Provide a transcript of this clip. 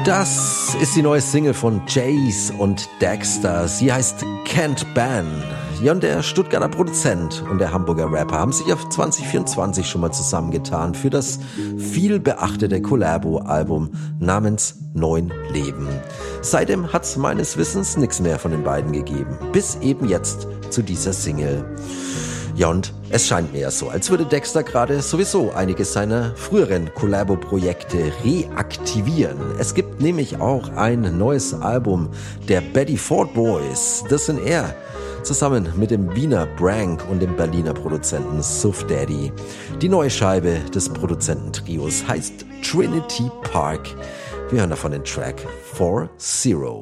Das ist die neue Single von Jace und Dexter. Sie heißt Can't Ban. Ja, und der Stuttgarter Produzent und der Hamburger Rapper haben sich auf 2024 schon mal zusammengetan für das viel beachtete Collabo-Album namens Neun Leben. Seitdem hat es meines Wissens nichts mehr von den beiden gegeben, bis eben jetzt zu dieser Single. Ja, und es scheint mir ja so, als würde Dexter gerade sowieso einige seiner früheren Collabo-Projekte reaktivieren. Es gibt nämlich auch ein neues Album der Betty Ford Boys. Das sind er, zusammen mit dem Wiener Brank und dem Berliner Produzenten Suff Daddy. Die neue Scheibe des Produzententrios heißt Trinity Park. Wir hören davon den Track 4-0.